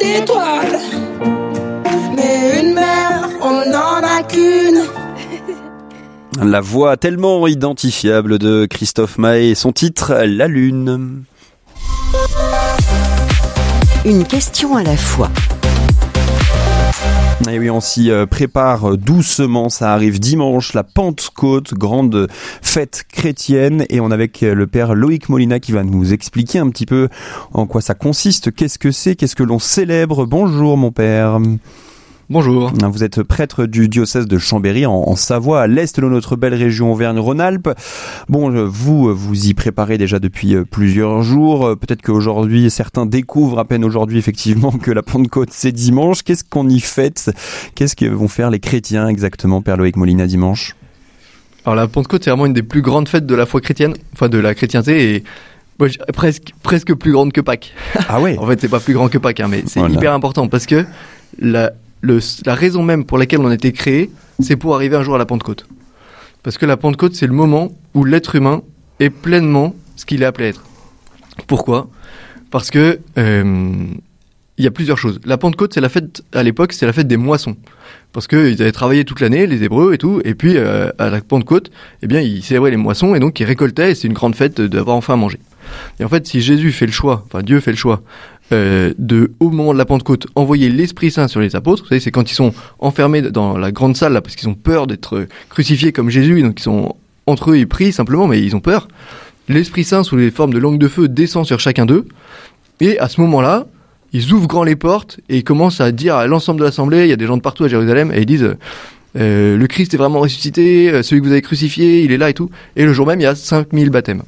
d'étoiles. Mais une mère, on n'en a qu'une. La voix tellement identifiable de Christophe Maé et son titre « La Lune ». Une question à la fois. Et oui, on s'y prépare doucement, ça arrive dimanche, la Pentecôte, grande fête chrétienne, et on est avec le père Loïc Molina qui va nous expliquer un petit peu en quoi ça consiste, qu'est-ce que c'est, qu'est-ce que l'on célèbre. Bonjour mon père. Bonjour. Vous êtes prêtre du diocèse de Chambéry en Savoie, à l'est de notre belle région Auvergne-Rhône-Alpes. Bon, vous y préparez déjà depuis plusieurs jours. Peut-être qu'aujourd'hui, certains découvrent à peine aujourd'hui effectivement que la Pentecôte c'est dimanche. Qu'est-ce qu'on y fête ? Qu'est-ce que vont faire les chrétiens exactement, père Loïc Molina, dimanche ? Alors la Pentecôte, c'est vraiment une des plus grandes fêtes de la foi chrétienne, enfin de la chrétienté, et moi, presque plus grande que Pâques. Ah ouais. En fait, c'est pas plus grand que Pâques, mais c'est voilà. Hyper important parce que la raison même pour laquelle on a été créé, c'est pour arriver un jour à la Pentecôte. Parce que la Pentecôte, c'est le moment où l'être humain est pleinement ce qu'il est appelé à être. Pourquoi ? Parce que il y a plusieurs choses. La Pentecôte, c'est la fête, à l'époque, c'est la fête des moissons. Parce qu'ils avaient travaillé toute l'année, les Hébreux et tout, et puis à la Pentecôte, eh bien, ils célébraient les moissons, et donc ils récoltaient, et c'est une grande fête d'avoir enfin à manger. Et en fait, si Jésus fait le choix, enfin Dieu fait le choix, au moment de la Pentecôte, envoyer l'Esprit Saint sur les apôtres. Vous savez, c'est quand ils sont enfermés dans la grande salle, là, parce qu'ils ont peur d'être crucifiés comme Jésus, donc ils sont entre eux, ils prient simplement, mais ils ont peur. L'Esprit Saint, sous les formes de langue de feu, descend sur chacun d'eux, et à ce moment-là, ils ouvrent grand les portes, et ils commencent à dire à l'ensemble de l'assemblée, il y a des gens de partout à Jérusalem, et ils disent le Christ est vraiment ressuscité, celui que vous avez crucifié, il est là et tout. Et le jour même, il y a 5000 baptêmes.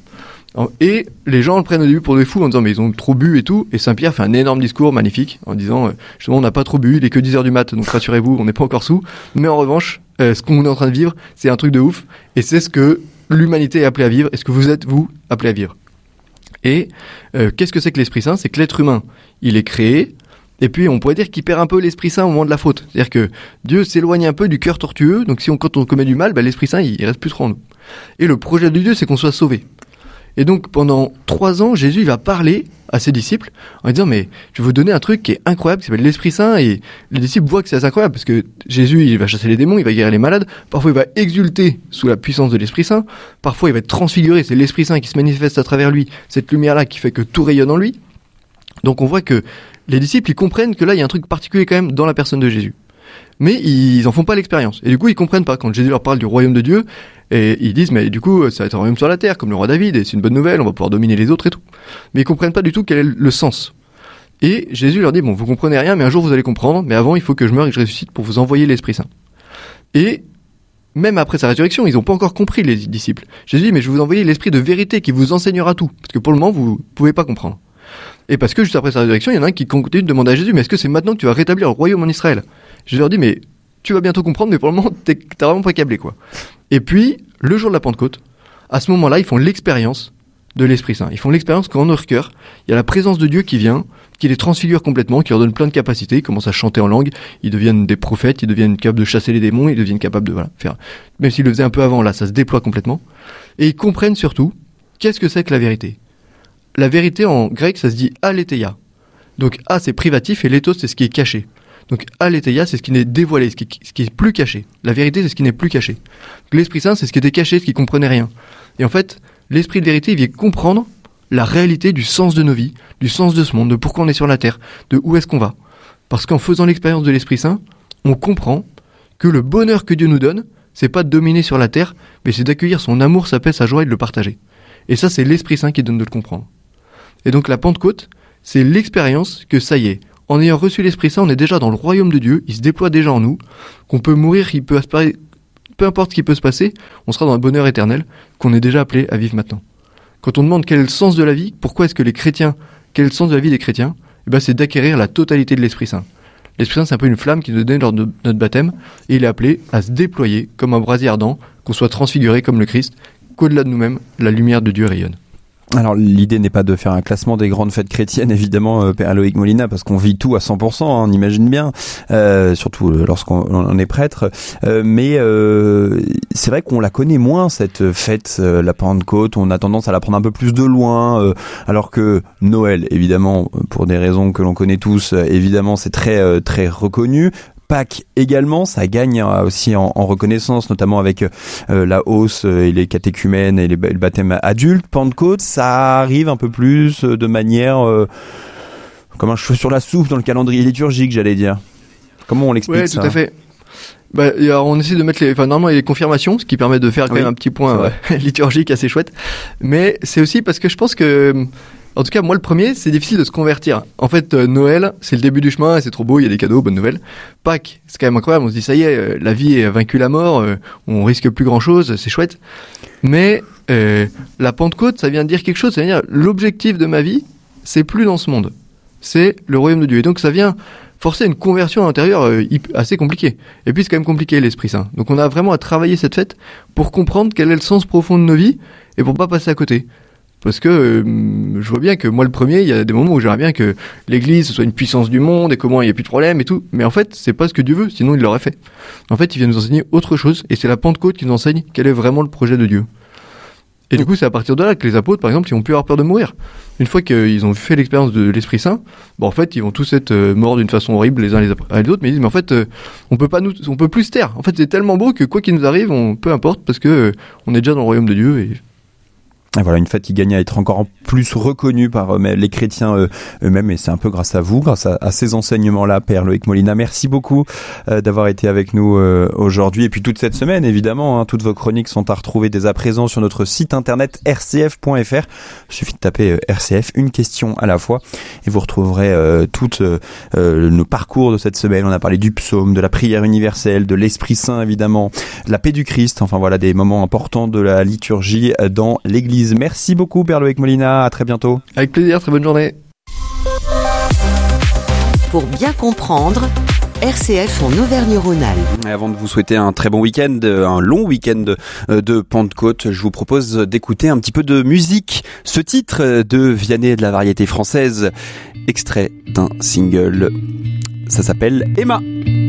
Et les gens le prennent au début pour des fous en disant mais ils ont trop bu et tout, et Saint-Pierre fait un énorme discours magnifique en disant justement on n'a pas trop bu, il est que 10h du mat, donc rassurez-vous, on n'est pas encore sous, mais en revanche ce qu'on est en train de vivre c'est un truc de ouf, et c'est ce que l'humanité est appelée à vivre, et ce que vous êtes vous appelés à vivre. Et qu'est-ce que c'est que l'Esprit Saint ? C'est que l'être humain il est créé, et puis on pourrait dire qu'il perd un peu l'Esprit Saint au moment de la faute, c'est-à-dire que Dieu s'éloigne un peu du cœur tortueux, donc quand on commet du mal, l'Esprit Saint il reste plus trop en nous. Et le projet de Dieu c'est qu'on soit sauvé. Et donc, pendant 3 ans, Jésus il va parler à ses disciples en disant « Mais je vais vous donner un truc qui est incroyable, qui s'appelle l'Esprit Saint. » Et les disciples voient que c'est assez incroyable parce que Jésus, il va chasser les démons, il va guérir les malades. Parfois, il va exulter sous la puissance de l'Esprit Saint. Parfois, il va être transfiguré. C'est l'Esprit Saint qui se manifeste à travers lui. Cette lumière-là qui fait que tout rayonne en lui. Donc, on voit que les disciples, ils comprennent que là, il y a un truc particulier quand même dans la personne de Jésus. Mais ils en font pas l'expérience. Et du coup, ils comprennent pas. Quand Jésus leur parle du royaume de Dieu, et ils disent, mais du coup, ça va être un royaume sur la terre, comme le roi David, et c'est une bonne nouvelle, on va pouvoir dominer les autres et tout. Mais ils comprennent pas du tout quel est le sens. Et Jésus leur dit, bon, vous comprenez rien, mais un jour vous allez comprendre, mais avant, il faut que je meure et que je ressuscite pour vous envoyer l'Esprit Saint. Et même après sa résurrection, ils ont pas encore compris, les disciples. Jésus dit, mais je vais vous envoyer l'Esprit de vérité qui vous enseignera tout. Parce que pour le moment, vous pouvez pas comprendre. Et parce que juste après sa résurrection, il y en a un qui continue de demander à Jésus, mais est-ce que c'est maintenant que tu vas rétablir le royaume en Israël ? Jésus leur dit, mais tu vas bientôt comprendre, mais pour le moment, t'as vraiment pas câblé, quoi. Et puis, le jour de la Pentecôte, à ce moment-là, ils font l'expérience de l'Esprit Saint. Ils font l'expérience qu'en leur cœur, il y a la présence de Dieu qui vient, qui les transfigure complètement, qui leur donne plein de capacités, ils commencent à chanter en langue, ils deviennent des prophètes, ils deviennent capables de chasser les démons, ils deviennent capables de, faire, même s'ils le faisaient un peu avant, là, ça se déploie complètement. Et ils comprennent surtout, qu'est-ce que c'est que la vérité ? La vérité, en grec, ça se dit aletheia. Donc, a, c'est privatif, et lethos, c'est ce qui est caché. Donc, aletheia, c'est ce qui n'est dévoilé, ce qui est plus caché. La vérité, c'est ce qui n'est plus caché. Donc, l'Esprit Saint, c'est ce qui était caché, ce qui comprenait rien. Et en fait, l'Esprit de vérité, il vient comprendre la réalité du sens de nos vies, du sens de ce monde, de pourquoi on est sur la terre, de où est-ce qu'on va. Parce qu'en faisant l'expérience de l'Esprit Saint, on comprend que le bonheur que Dieu nous donne, c'est pas de dominer sur la terre, mais c'est d'accueillir son amour, sa paix, sa joie et de le partager. Et ça, c'est l'Esprit Saint qui donne de le comprendre. Et donc, la Pentecôte, c'est l'expérience que ça y est. En ayant reçu l'Esprit Saint, on est déjà dans le royaume de Dieu, il se déploie déjà en nous, qu'on peut mourir, peu importe ce qui peut se passer, on sera dans le bonheur éternel, qu'on est déjà appelé à vivre maintenant. Quand on demande quel est le sens de la vie, pourquoi est-ce que les chrétiens, quel est le sens de la vie des chrétiens, c'est d'acquérir la totalité de l'Esprit Saint. L'Esprit Saint, c'est un peu une flamme qui nous donne lors de notre baptême, et il est appelé à se déployer comme un brasier ardent, qu'on soit transfiguré comme le Christ, qu'au-delà de nous-mêmes, la lumière de Dieu rayonne. Alors l'idée n'est pas de faire un classement des grandes fêtes chrétiennes, évidemment, Père Loïc Molina, parce qu'on vit tout à 100%, on imagine bien, surtout lorsqu'on est prêtre. Mais c'est vrai qu'on la connaît moins, cette fête, la Pentecôte. On a tendance à la prendre un peu plus de loin, alors que Noël, évidemment, pour des raisons que l'on connaît tous, évidemment, c'est très très reconnu. Pâques également, ça gagne aussi en reconnaissance, notamment avec la hausse et les catéchumènes et le baptême adulte. Pentecôte, ça arrive un peu plus de manière comme un cheveu sur la soupe dans le calendrier liturgique, j'allais dire. Comment on l'explique ça ? Oui, tout à fait. On essaie de mettre normalement il y a les confirmations, ce qui permet de faire quand même un petit point liturgique assez chouette. Mais c'est aussi parce que je pense que, en tout cas, moi, le premier, c'est difficile de se convertir. En fait, Noël, c'est le début du chemin, et c'est trop beau, il y a des cadeaux, bonne nouvelle. Pâques, c'est quand même incroyable, on se dit, ça y est, la vie a vaincu la mort, on risque plus grand chose, c'est chouette. Mais, la Pentecôte, ça vient dire quelque chose, ça vient dire, l'objectif de ma vie, c'est plus dans ce monde. C'est le royaume de Dieu. Et donc, ça vient forcer une conversion intérieure assez compliquée. Et puis, c'est quand même compliqué, l'Esprit Saint. Donc, on a vraiment à travailler cette fête pour comprendre quel est le sens profond de nos vies, et pour pas passer à côté. Parce que je vois bien que moi le premier, il y a des moments où j'aimerais bien que l'Église ce soit une puissance du monde et comment il n'y a plus de problème et tout. Mais en fait, c'est pas ce que Dieu veut, sinon il l'aurait fait. En fait, il vient nous enseigner autre chose et c'est la Pentecôte qui nous enseigne quel est vraiment le projet de Dieu. Et du coup, c'est à partir de là que les apôtres, par exemple, ils ont pu avoir peur de mourir. Une fois qu'ils ont fait l'expérience de l'Esprit Saint, en fait, ils vont tous être morts d'une façon horrible les uns les autres, mais ils disent, mais en fait, on peut plus se taire. En fait, c'est tellement beau que quoi qu'il nous arrive, peu importe, parce que on est déjà dans le royaume de Dieu et voilà, une fête qui gagne à être encore plus reconnue par les chrétiens eux-mêmes, et c'est un peu grâce à vous, grâce à ces enseignements-là, Père Loïc Molina. Merci beaucoup d'avoir été avec nous aujourd'hui, et puis toute cette semaine, évidemment, toutes vos chroniques sont à retrouver dès à présent sur notre site internet rcf.fr. Il suffit de taper RCF, une question à la fois, et vous retrouverez toutes nos parcours de cette semaine. On a parlé du psaume, de la prière universelle, de l'Esprit Saint, évidemment, de la paix du Christ, enfin voilà, des moments importants de la liturgie dans l'Église. Merci beaucoup, Père Loïc Molina. À très bientôt. Avec plaisir, très bonne journée. Pour bien comprendre, RCF en Auvergne-Rhône-Alpes. Et avant de vous souhaiter un très bon week-end, un long week-end de Pentecôte, je vous propose d'écouter un petit peu de musique. Ce titre de Vianney de la variété française, extrait d'un single, ça s'appelle Emma.